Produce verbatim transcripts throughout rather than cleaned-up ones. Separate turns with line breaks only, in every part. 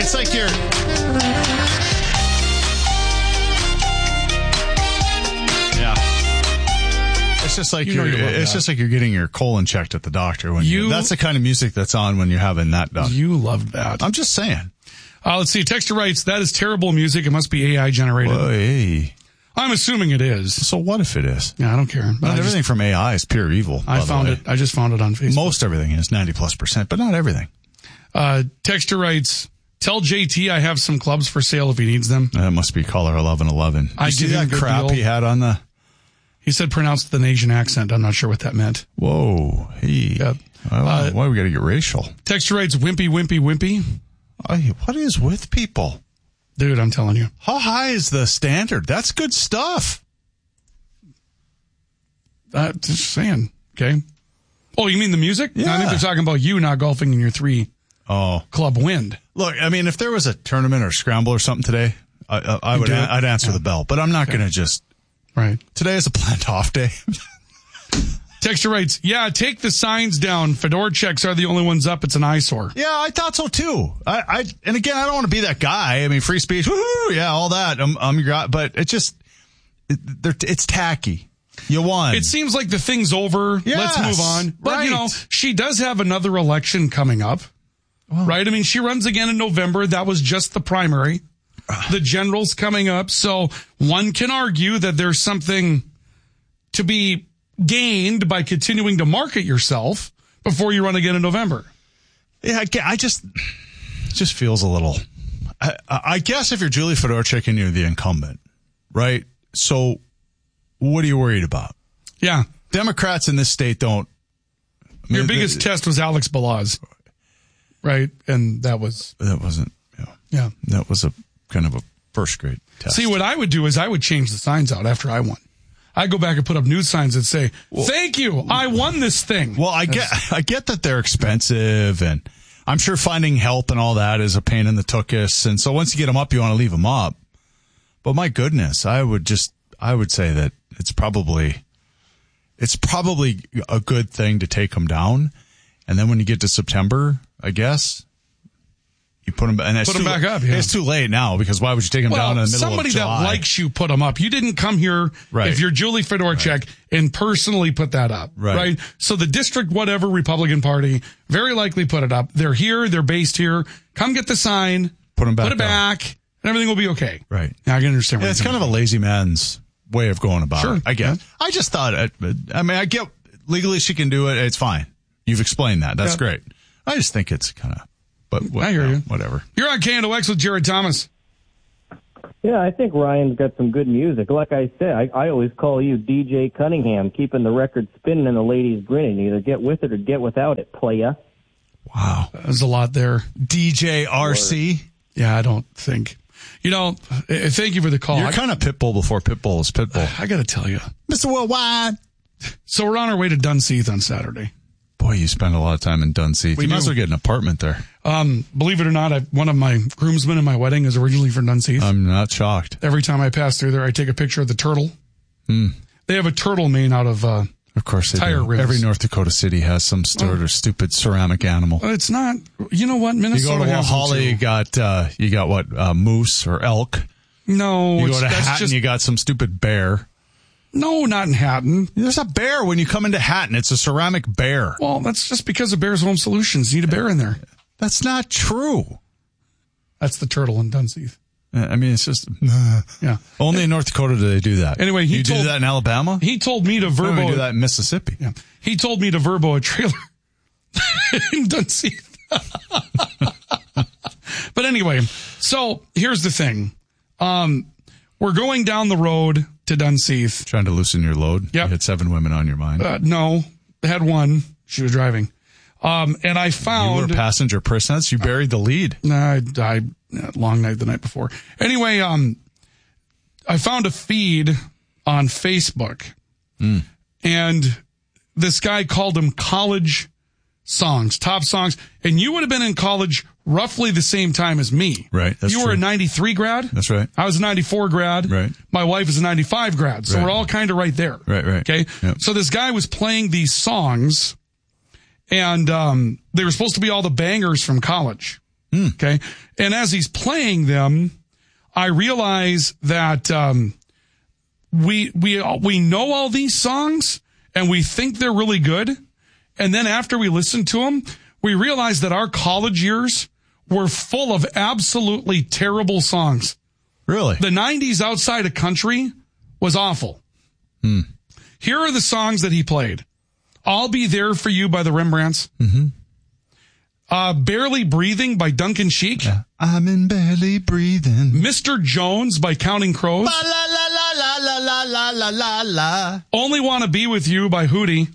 it's like you're... Yeah. It's just like
You know
you're,
you love
it's
that.
just like you're getting your colon checked at the doctor. When you,
You-
That's the kind of music that's on when you're having that done.
You loved that.
I'm just saying.
Uh, let's see. Texter writes, that is terrible music. It must be A I generated.
Well, hey.
I'm assuming it is.
So what if it is?
Yeah, I don't care. But
Not
I, just,
everything from A I is pure evil.
I
by the
found
way.
it. I just found it on Facebook.
Most everything is ninety plus percent, but not everything.
Uh, Texter writes, tell J T I have some clubs for sale if he needs them.
That must be caller eleven eleven.
I
You see
give him a
that
good
crap
deal.
he had on the...
He said pronounced with an Asian accent. I'm not sure what that meant.
Whoa. Hey.
Yep.
Well,
Uh,
why we got to get racial?
Texter writes, wimpy, wimpy, wimpy.
Ay, what is with people?
Dude, I'm telling you.
How high is the standard? That's good stuff.
Uh, just saying. Okay. Oh, you mean the music? No, I think
Yeah.
they're talking about you not golfing in your three
Oh.
club wind.
Look, I mean, if there was a tournament or scramble or something today, I, I, I would,
do it?
I'd answer the bell, but I'm not going to just,
Right.
today is a planned off day.
Texter writes, yeah, take the signs down. Fedor checks are the only ones up. It's an eyesore.
Yeah, I thought so too. I, I, and again, I don't want to be that guy. I mean, free speech, woohoo, yeah, all that. I'm, I'm your guy, but it just, it, they're- it's tacky. You won.
It seems like the thing's over.
Yes,
Let's move on. But, you
right.
know, she does have another election coming up. Right? I mean, she runs again in November. That was just the primary. The general's coming up. So one can argue that there's something to be gained by continuing to market yourself before you run again in November.
Yeah, I, ge- I just, it just feels a little, I, I guess if you're Julie Fedorchuk and you're the incumbent, right? So what are you worried about?
Yeah.
Democrats in this state don't. I mean,
Your biggest
th-
test was Alex Balaz. Right? And that was,
That wasn't, you know,
yeah.
that was a kind of a first grade test.
See, what I would do is I would change the signs out after I won. I'd go back and put up news signs that say, thank you, I won this thing.
Well, I get, I get that they're expensive, and I'm sure finding help and all that is a pain in the tuchus. And so once you get them up, you want to leave them up. But my goodness, I would just, I would say that it's probably, it's probably a good thing to take them down. And then when you get to September, I guess, you put them, and it's
Put 'em
too-
back up, yeah.
It's too late now, because why would you take them down in the middle
somebody
of July?
that likes you put them up. You didn't come here,
Right.
if you're Julie Fedorchuk, and personally put that up.
Right.
So the district, whatever Republican Party, very likely put it up. They're here. They're based here. Come get the sign.
Put 'em back
Put it
up.
back. And everything will be okay.
Right.
Now I can understand.
Yeah,
where
it's
you're
kind of a lazy man's way of going about
Sure.
it. I get.
Yeah.
I just thought it. I mean, I get legally she can do it. It's fine. You've explained that. That's
Yeah.
great. I just think it's kind of. But what,
I hear
no,
you.
Whatever.
You're on K N O X with Jared Thomas.
Yeah, I think Ryan's got some good music. Like I said, I, I always call you D J Cunningham, keeping the record spinning and the ladies grinning. Either get with it or get without it, playa.
Wow.
There's a lot there.
D J R C.
Yeah, I don't think. You know, uh, thank you for the call.
You're
I,
kind of Pitbull before Pitbull is Pitbull.
I got to tell you.
Mister Worldwide.
So we're on our way to Dunseith on Saturday.
Boy, you spend a lot of time in Dunseith.
We
You might
do.
as well get an apartment there.
Um, believe it or not, I, one of my groomsmen in my wedding is originally from Dunseith.
I'm not shocked.
Every time I pass through there, I take a picture of the turtle.
Hmm.
They have a turtle made out of, uh,
Of course they
Tire
do.
rims.
Every North Dakota city has some sort of stupid ceramic animal.
it's not, you know what,
You
Minnesota
go to
has them
Holly, you
too.
got, uh, you got what, uh, moose or elk.
No,
You
it's,
go to
that's
Hatton,
just,
you got some stupid bear.
no, not in Hatton.
There's a bear when you come into Hatton. It's a ceramic bear.
Well, that's just because of Bears Home Solutions. You need a bear in there.
That's not true.
That's the turtle in Dunseith.
I mean, it's just
Yeah.
only in North Dakota do they do that.
Anyway, he
you
told-
do that in Alabama.
He told me to
Why don't we
verbo.
do that in Mississippi.
Yeah. He told me to verbo a trailer in Dunseith. But anyway, so here's the thing. Um, we're going down the road to Dunseith.
Trying to loosen your load.
Yep.
You had seven women on your mind.
Uh, no, I had one. She was driving. Um, and I
you
found.
were passenger princess. You buried the lead.
Nah, I died. uh, Long night the night before. Anyway, um, I found a feed on Facebook,
Mm.
and this guy called them college songs, top songs, and you would have been in college roughly the same time as me.
Right, that's
you were
true.
a ninety-three grad.
That's right.
I was a ninety-four grad.
Right.
My wife is a ninety-five grad. So
Right.
we're all kind of right there.
Right, right.
Okay.
Yep.
So this guy was playing these songs, and um, they were supposed to be all the bangers from college.
Mm.
Okay. And as he's playing them, I realize that, um, we, we, we know all these songs and we think they're really good. And then after we listen to them, we realize that our college years were full of absolutely terrible songs.
Really?
The nineties outside of country was awful.
Hmm.
Here are the songs that he played. I'll Be There For You by the Rembrandts.
Mm-hmm.
Uh, Barely Breathing by Duncan Sheik.
Yeah. I'm in Barely Breathing.
Mister Jones by Counting Crows.
La la la la la la la la la la.
Only Wanna Be With You by Hootie.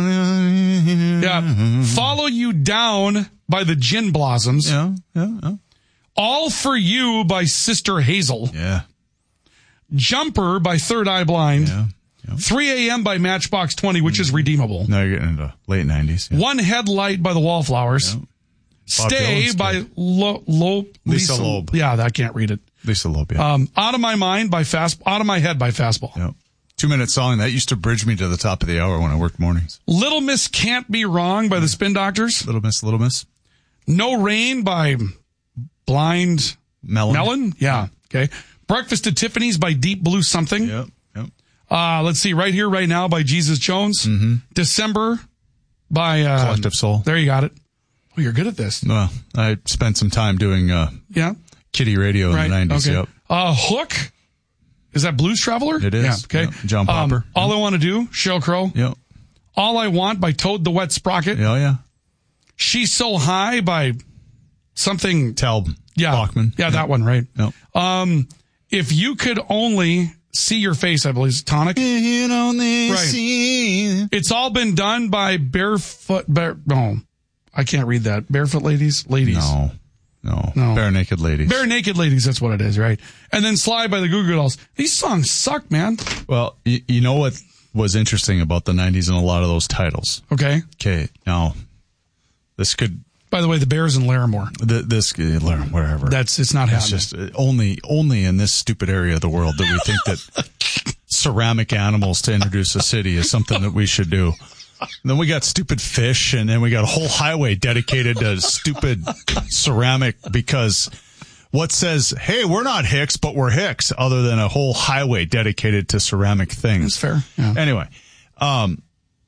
Yeah. Follow You Down by the Gin Blossoms.
Yeah, yeah, yeah.
All For You by Sister Hazel.
Yeah.
Jumper by Third Eye Blind.
Yeah. Yeah.
three a.m. by Matchbox twenty, which is redeemable.
Now you're getting into late nineties. Yeah.
One Headlight by the Wallflowers.
Yeah.
Stay
Dylan's
by
good.
Lo- Lo-
Lisa
Lisa
Loeb.
Yeah, I can't read it.
Lisa Loeb, yeah.
Um, Out of My Mind by Fast, Out of My Head by Fastball.
yeah. Two minute song. That used to bridge me to the top of the hour when I worked mornings.
Little Miss Can't Be Wrong by the Spin Doctors.
Little Miss, Little Miss.
No Rain by Blind
Melon.
Melon. Yeah. Okay. Breakfast at Tiffany's by Deep Blue Something.
Yep, yep.
Uh, let's see. Right Here, Right Now by Jesus Jones.
Mm-hmm.
December by, uh,
Collective Soul.
There you got it. Oh, you're good at this.
Well, I spent some time doing uh,
Yeah.
kiddie radio in
Right.
the nineties.
Okay.
Yep.
Uh, Hook. Is that Blues Traveler?
It is.
Yeah. Okay.
Yep. John Popper.
Um, All I Want to Do, Sheryl Crow.
Yep.
All I Want by Toad the Wet Sprocket.
Yeah, yeah.
She's So High by something.
Tal
Yeah.
Bachman.
Yeah, that one, right.
Yep.
Um, If You Could Only See Your Face, I believe is Tonic.
You only
Right.
see.
It's All Been Done by Barefoot, Bare, no, I can't read that. Barefoot Ladies? Ladies.
No. No.
No.
Bare Naked Ladies.
Bare Naked Ladies, that's what it is, right? And then Slide by the Goo Goo Dolls. These songs suck, man.
Well, you, you know what was interesting about the nineties and a lot of those titles?
Okay.
Okay, now, this could,
By the way, the Bears and Larimore.
th- this, whatever.
That's, it's not
It's
happening.
just uh, only, only in this stupid area of the world that we think that ceramic animals to introduce a city is something that we should do. And then we got stupid fish, and then we got a whole highway dedicated to stupid ceramic because what says, hey, we're not Hicks, but we're Hicks, other than a whole highway dedicated to ceramic things.
That's fair. Yeah.
Anyway, um,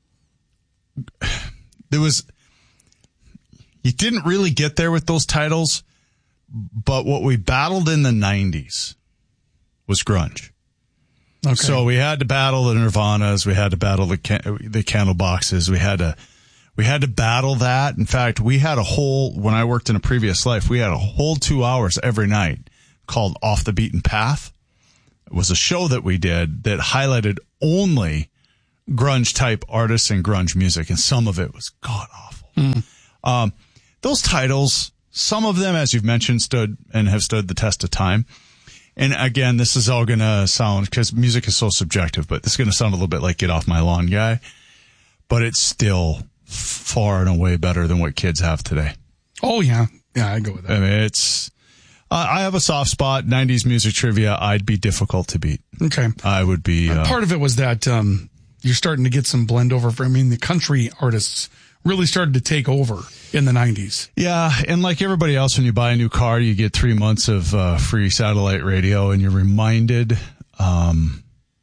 there was, you didn't really get there with those titles, but what we battled in the nineties was grunge.
Okay.
So we had to battle the Nirvanas, we had to battle the can- the Candleboxes, we had to we had to battle that. In fact, we had a whole, when I worked in a previous life, we had a whole two hours every night called Off the Beaten Path. It was a show that we did that highlighted only grunge type artists and grunge music, and some of it was god awful.
Mm.
Um, those titles, some of them, as you've mentioned, stood and have stood the test of time. And again, this is all going to sound, because music is so subjective, but this is going to sound a little bit like Get Off My Lawn Guy, but it's still far and away better than what kids have today.
Oh, yeah. Yeah, I go with that.
I mean, it's, uh, I have a soft spot. nineties music trivia, I'd be difficult to beat.
Okay.
I would be. Uh,
Part of it was that um, you're starting to get some blend over. For, I mean, the country artists really started to take over in the nineties.
Yeah, and like everybody else, when you buy a new car, you get three months of uh, free satellite radio, and you're reminded um,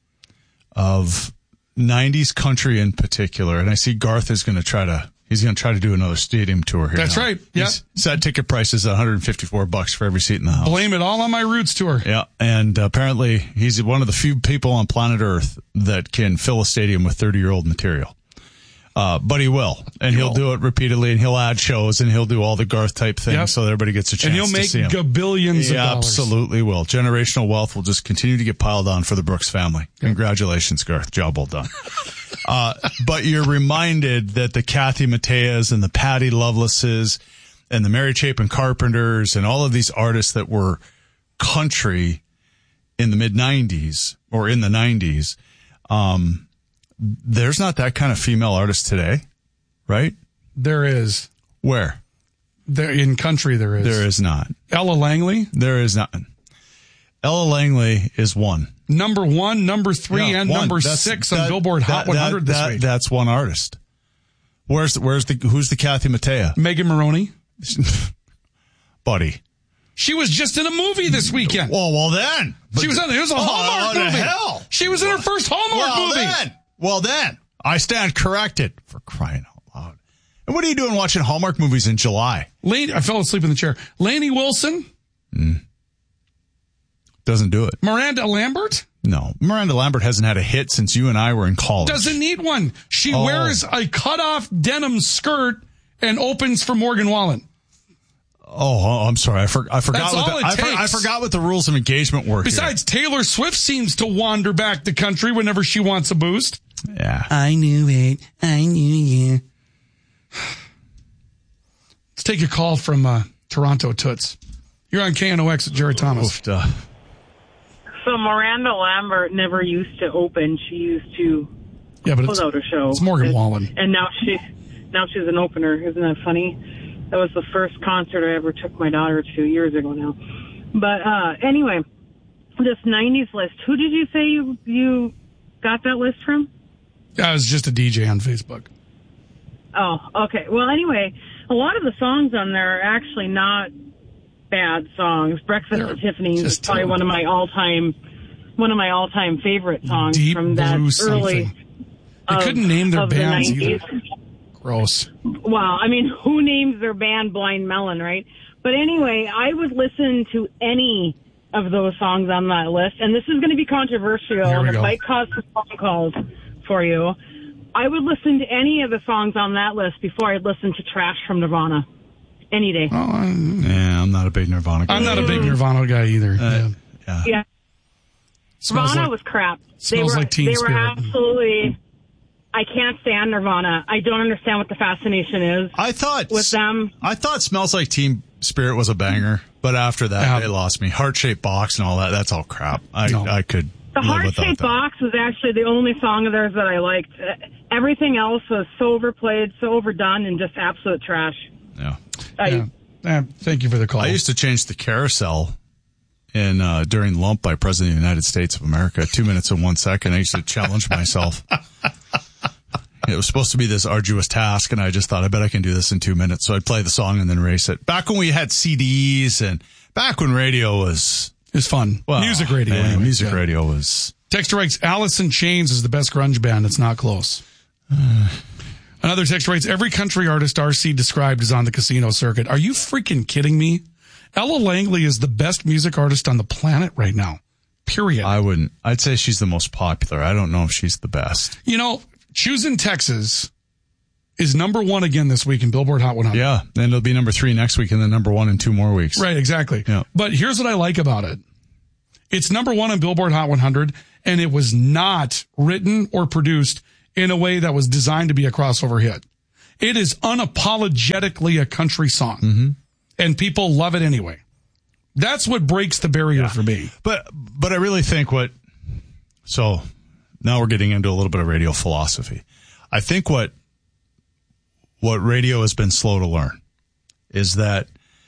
of nineties country in particular. And I see Garth is going to try to, he's going to try to do another stadium tour here.
That's
now.
right. Yeah.
He's set ticket prices at one hundred fifty-four bucks for every seat in the house.
Blame it all on my Roots tour.
Yeah, and apparently he's one of the few people on planet Earth that can fill a stadium with thirty-year-old material. Uh, but he will, and he'll do it repeatedly, and he'll add shows, and he'll do all the Garth type things,
Yep.
so that everybody gets a chance
And he'll
to
make
see him.
gabillions
He
of dollars.
absolutely will. Generational wealth will just continue to get piled on for the Brooks family. Congratulations, Garth. Job well done. uh, but you're reminded that the Kathy Matteas and the Patty Lovelaces and the Mary Chapin Carpenters and all of these artists that were country in the mid nineties or in the nineties, um, there's not that kind of female artist today, right?
There is.
Where?
There in country there is.
There is not.
Ella Langley,
There is not. Ella Langley is one.
number one, number three,
Yeah,
and
one.
number
That's-
six on
that-
Billboard Hot
that-
one hundred
that,
this
that,
week.
That's one artist. Where's the, where's the, who's the Kathy Mattea?
Megan Maroney.
buddy.
She was just in a movie this weekend.
Well, well then.
She was on, it was a
oh,
Hallmark
oh,
movie.
The hell?
She was in her first Hallmark
well,
movie.
Then, well, then. I stand corrected, for crying out loud. And what are you doing watching Hallmark movies in July?
Lane, I fell asleep in the chair. Lainey Wilson?
Mm. Doesn't do it.
Miranda Lambert?
No. Miranda Lambert hasn't had a hit since you and I were in college.
Doesn't need one. She
oh.
wears a cut-off denim skirt and opens for Morgan Wallen.
Oh, oh I'm sorry. I, for, I forgot.
That's
what
all
the,
it
I, for,
takes.
I forgot what the rules of engagement were.
Besides, here. Taylor Swift seems to wander back the country whenever she wants a boost.
Yeah.
I knew it. I knew you. Let's take a call from uh, Toronto Toots. You're on K N O X with Jared Thomas.
Oofed, uh,
So Miranda Lambert never used to open. She used to
yeah, but
close
it's,
out her show.
It's Morgan
and,
Wallen.
And now she, now she's an opener. Isn't that funny? That was the first concert I ever took my daughter to years ago now. But uh, anyway, this nineties list. Who did you say you you got that list from?
I was just a D J on Facebook.
Oh, okay. Well, anyway, a lot of the songs on there are actually not bad songs. Breakfast
They're
at Tiffany's is
just
probably
terrible.
one of my all-time one of my all-time favorite songs
Deep
from that
Blue
early.
something. They
of-
couldn't name their
of the
bands
nineties.
either. Gross.
Well, I mean, who names their band Blind Melon, right? But anyway, I would listen to any of those songs on that list, and this is going to be controversial,
Here we
and it
go.
might cause some phone calls for you. I would listen to any of the songs on that list before I'd listen to Trash from Nirvana. Any day.
Oh, I'm,
yeah, I'm not a big Nirvana guy.
I'm not a big Nirvana guy either.
Uh,
yeah.
yeah.
Yeah.
Smells
Nirvana
like-
was crap. They
smells
were,
like Teen
they were
Spirit.
absolutely... I can't stand Nirvana. I don't understand what the fascination is
I thought
with them.
I thought Smells Like Teen Spirit was a banger, but after that,
Yeah.
they lost me. Heart-shaped box and all that, that's all crap. I,
No.
I could
The
live without
Heart-Shaped
that.
Box was actually the only song of theirs that I liked. Uh, Everything else was so overplayed, so overdone, and just absolute trash.
Yeah.
I,
Yeah. Eh, thank you for the call.
I used to change the carousel in uh, during Lump by President of the United States of America, two minutes and one second. I used to challenge myself. It was supposed to be this arduous task, and I just thought, I bet I can do this in two minutes. So I'd play the song and then race it. Back when we had C Ds and back when radio was...
It's fun.
Well,
music radio.
man,
anyway.
music
Yeah.
radio was...
Text writes, Alice in Chains is the best grunge band. It's not close. Another text writes, every country artist R C described is on the casino circuit. Are you freaking kidding me? Ella Langley is the best music artist on the planet right now. Period.
I wouldn't... I'd say she's the most popular. I don't know if she's the best.
You know, Choosing Texas is number one again this week in Billboard Hot one hundred.
Yeah, and it'll be number three next week and then number one in two more weeks.
Right, exactly.
Yeah.
But here's what I like about it. It's number one on Billboard Hot one hundred, and it was not written or produced in a way that was designed to be a crossover hit. It is unapologetically a country song,
Mm-hmm.
and people love it anyway. That's what breaks the barrier for me.
But but I really think what... So now we're getting into a little bit of radio philosophy. I think what what radio has been slow to learn is that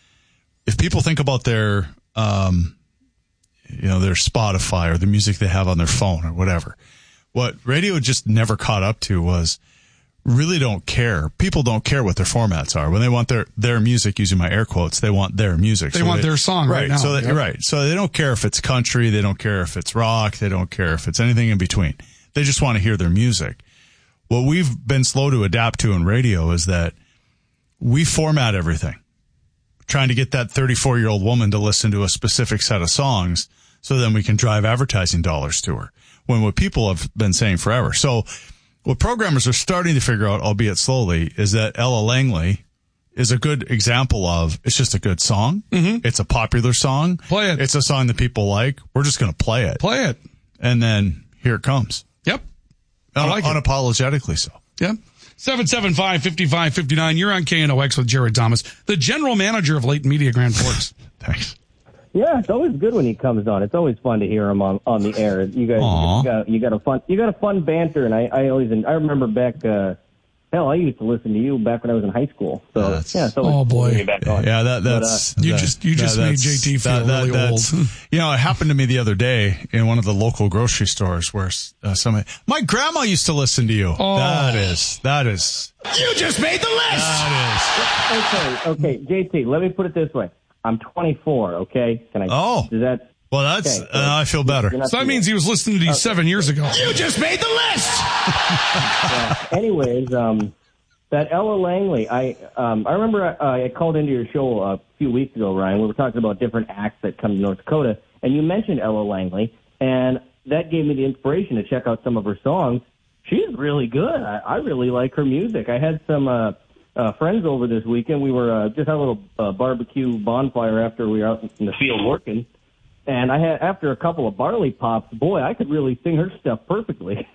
if people think about their... Um, you know, their Spotify or the music they have on their phone or whatever. What radio just never caught up to was really don't care. People don't care what their formats are. When they want their, their music, using my air quotes, they want their music.
They want their song right now.
So they,
Yep.
right. So they don't care if it's country. They don't care if it's rock. They don't care if it's anything in between. They just want to hear their music. What we've been slow to adapt to in radio is that we format everything, trying to get that thirty-four-year-old woman to listen to a specific set of songs so then we can drive advertising dollars to her, when what people have been saying forever. So what programmers are starting to figure out, albeit slowly, is that Ella Langley is a good example of, it's just a good song. Mm-hmm. It's a popular song.
Play it.
It's a song that people like. We're just going to play it.
Play it.
And then here it comes.
Yep. I
Un-
like it.
unapologetically so.
Yep. seven seven five, five five five nine. You're on K N O X with Jared Thomas, the general manager of Leighton Media Grand Forks.
Thanks.
Yeah, it's always good when he comes on. It's always fun to hear him on, on the air. You guys,
Aw.
you got, you got a fun, you got a fun banter, and I, I always, I remember back. Uh, hell, I used to listen to you back when I was in high school. So
That's-
yeah, it's always
Oh,
cool to
boy.
hear you back on.
Yeah, that,
But, uh,
that's...
You
that-
just- you just
that-
made
that's-
J T feel really
that's-
old.
You know, it happened to me the other day in one of the local grocery stores where uh, somebody... My grandma used to listen to you.
Oh.
That is... That is...
You just made the list.
That
Okay, okay, J T, let me put it this way. I'm twenty-four. Okay, can I?
Oh,
does that?
Well, that's
Okay, so
uh, I feel better.
So that means he was listening to you okay. seven years ago.
You just made the list.
yeah. Anyways, um, that Ella Langley, I um, I remember I, I called into your show a few weeks ago, Ryan. We were talking about different acts that come to North Dakota, and you mentioned Ella Langley, and that gave me the inspiration to check out some of her songs. She's really good. I, I really like her music. I had some uh, uh, friends over this weekend. We were uh, just had a little uh, barbecue bonfire after we were out in the field working. And I had, after a couple of barley pops, boy, I could really sing her stuff perfectly.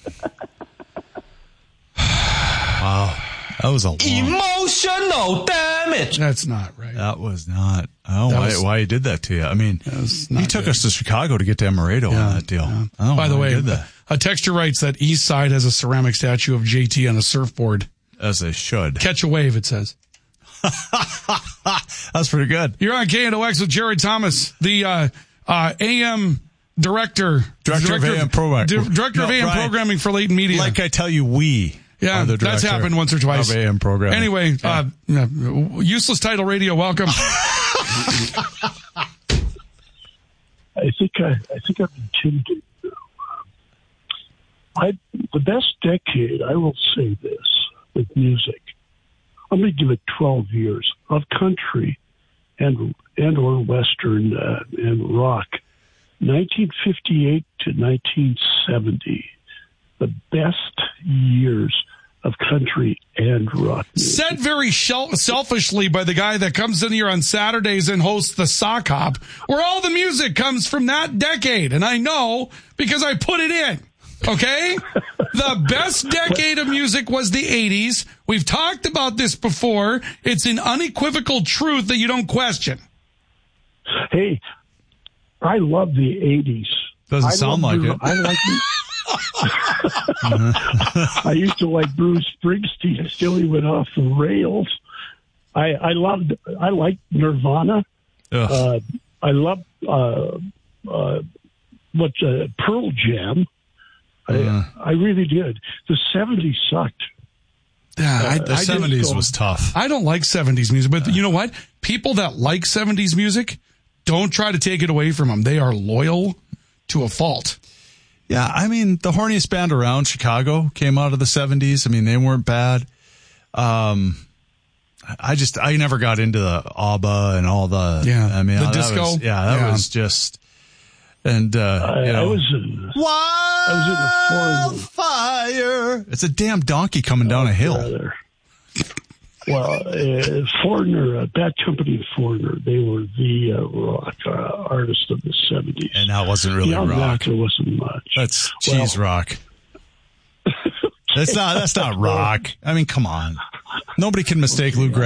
Wow. That was a long...
Emotional damage.
That's not right.
That was not. I don't know why,
was,
why he did that to you. I mean, he took good. us to Chicago to get to Emerado yeah, on that deal.
Yeah.
I don't
By
know
the
why
way,
he did that.
A texter writes that East Side has a ceramic statue of J T on a surfboard.
As they should.
Catch a wave, it says.
That's pretty good.
You're on K N O X with Jared Thomas, the uh, uh, A M director.
Director, director of A M programming.
Di- director no, of A M Brian, programming for Leighton Media.
Like I tell you, we
Yeah,
are the
that's happened once or twice.
Of A M programming.
Anyway,
yeah.
uh, Useless Title Radio, welcome.
I think I, I think I've been tuned. I, the best decade, I will say this, with music, I'm going to give it twelve years of country and and or Western uh, and rock, nineteen fifty-eight to nineteen seventy, the best years of country and rock music.
Said very shel- selfishly by the guy that comes in here on Saturdays and hosts the Sock Hop, where all the music comes from that decade. And I know because I put it in. Okay? The best decade of music was the eighties. We've talked about this before. It's an unequivocal truth that you don't question.
Hey, I love the eighties.
Doesn't
I
sound like
Bruce,
it.
I like I used to like Bruce Springsteen till he went off the rails. I, I loved, I liked Nirvana. Uh, I loved, uh, uh, what, uh, Pearl Jam.
Uh,
I, I really did. The seventies sucked.
Yeah, I,
the
I
seventies was tough.
I don't like seventies music, but you know what? People that like seventies music, don't try to take it away from them. They are loyal to a fault.
Yeah, I mean, the horniest band around, Chicago, came out of the seventies. I mean, they weren't bad. Um, I just, I never got into the ABBA and all the,
yeah,
I mean,
the
that
disco.
Was, yeah, that
yeah.
was just, and, uh,
I,
you know.
I was in,
Wild
I was in the
fire. It's a damn donkey coming down a hill.
Rather. Well, uh, Foreigner, uh, Bad Company Foreigner, they were the uh, rock uh, artist of the seventies.
And that wasn't really
Beyond
rock.
That, there wasn't much.
That's cheese well, rock. That's not, that's not rock. I mean, come on. Nobody can mistake Lou Graham